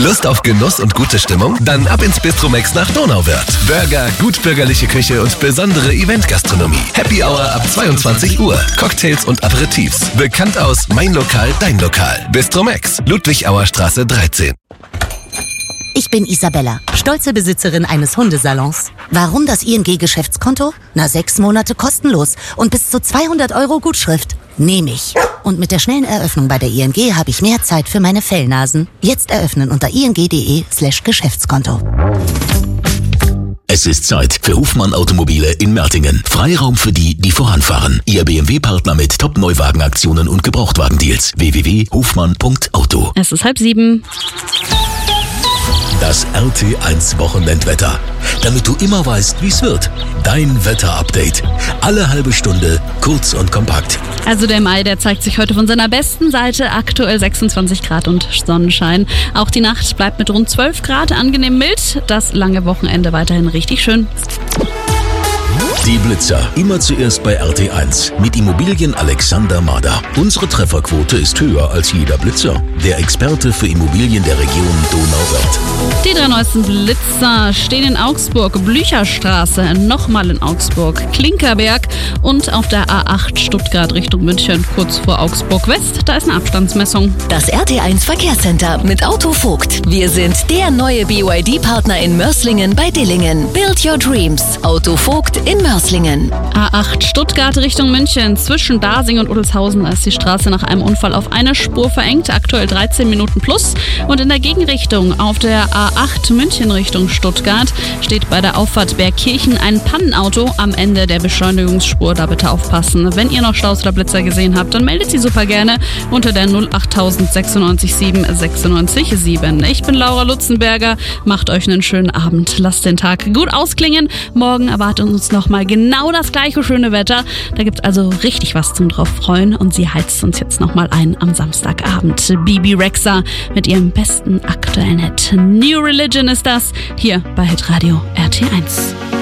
Lust auf Genuss und gute Stimmung? Dann ab ins Bistromex nach Donauwörth. Burger, gutbürgerliche Küche und besondere Eventgastronomie. Happy Hour ab 22 Uhr. Cocktails und Aperitifs. Bekannt aus Mein Lokal, Dein Lokal. Bistromex, Ludwigauer Straße 13. Ich bin Isabella, stolze Besitzerin eines Hundesalons. Warum das ING-Geschäftskonto? 6 Monate kostenlos und bis zu 200 € Gutschrift. Nehme ich. Und mit der schnellen Eröffnung bei der ING habe ich mehr Zeit für meine Fellnasen. Jetzt eröffnen unter ing.de/Geschäftskonto. Es ist Zeit für Hofmann Automobile in Mertingen. Freiraum für die, die voranfahren. Ihr BMW-Partner mit Top-Neuwagenaktionen und Gebrauchtwagendeals. www.hofmann.auto. Es ist 6:30. Das RT1 Wochenendwetter. Damit du immer weißt, wie es wird. Dein Wetter-Update. Alle halbe Stunde, kurz und kompakt. Also der Mai, der zeigt sich heute von seiner besten Seite. Aktuell 26 Grad und Sonnenschein. Auch die Nacht bleibt mit rund 12 Grad angenehm mild. Das lange Wochenende weiterhin richtig schön. Die Blitzer. Immer zuerst bei RT1. Mit Immobilien Alexander Mader. Unsere Trefferquote ist höher als jeder Blitzer. Der Experte für Immobilien der Region Donauwörth. Die 3 neuesten Blitzer stehen in Augsburg, Blücherstraße, nochmal in Augsburg, Klinkerberg und auf der A8 Stuttgart Richtung München, kurz vor Augsburg West. Da ist eine Abstandsmessung. Das RT1 Verkehrscenter mit Autovogt. Wir sind der neue BYD-Partner in Mörs-Lingen bei Dillingen. Build your dreams. Autovogt in Mörs-Lingen. A8 Stuttgart Richtung München. Zwischen Dasing und Udelshausen ist die Straße nach einem Unfall auf eine Spur verengt. Aktuell 13 Minuten plus. Und in der Gegenrichtung auf der A8 München Richtung Stuttgart steht bei der Auffahrt Bergkirchen ein Pannenauto am Ende der Beschleunigungsspur. Da bitte aufpassen. Wenn ihr noch Staus oder Blitzer gesehen habt, dann meldet sie super gerne unter der 08000 96 7 96 7. Ich bin Laura Lutzenberger. Macht euch einen schönen Abend. Lasst den Tag gut ausklingen. Morgen erwartet uns nochmal genau das gleiche schöne Wetter. Da gibt es also richtig was zum drauf freuen. Und sie heizt uns jetzt nochmal ein am Samstagabend. Bibi Rexha mit ihrem besten aktuellen Hit. New Religion ist das hier bei Hitradio RT1.